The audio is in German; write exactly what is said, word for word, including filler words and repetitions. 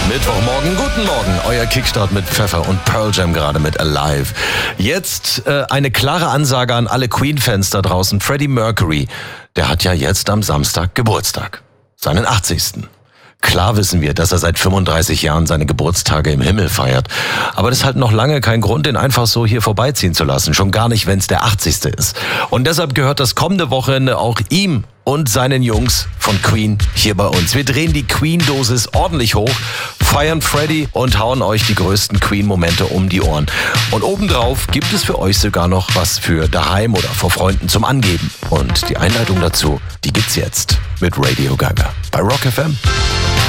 Mittwochmorgen, guten Morgen, euer Kickstart mit Pfeffer und Pearl Jam gerade mit Alive. Jetzt äh, eine klare Ansage an alle Queen-Fans da draußen. Freddie Mercury, der hat ja jetzt am Samstag Geburtstag, seinen achtzigsten Klar wissen wir, dass er seit fünfunddreißig Jahren seine Geburtstage im Himmel feiert. Aber das ist halt noch lange kein Grund, den einfach so hier vorbeiziehen zu lassen. Schon gar nicht, wenn es der achtzigste ist. Und deshalb gehört das kommende Wochenende auch ihm und seinen Jungs von Queen hier bei uns. Wir drehen die Queen-Dosis ordentlich hoch, feiern Freddie und hauen euch die größten Queen-Momente um die Ohren. Und obendrauf gibt es für euch sogar noch was für daheim oder vor Freunden zum Angeben. Und die Einleitung dazu, die gibt's jetzt mit Radio Gaga bei Rock F M.